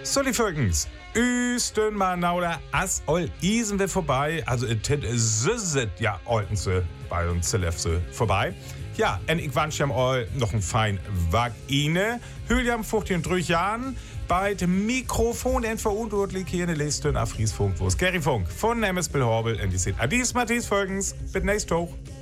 So, die Völkens. Üstön mal nauder as ol isen wir vorbei. Also, süsset ja oltense bei uns Zelefse vorbei. Ja, und ich wünsche ihm all noch ein fein Wag ine. Hüljam 53 Jahren. Bei dem Mikrofon und verantwortlich hier in der Liste auf Friesfunk, wo es Gary Funk von Nemes Bill Horbel und die sind Adis Matthias Völkens. Bis nächste Woche.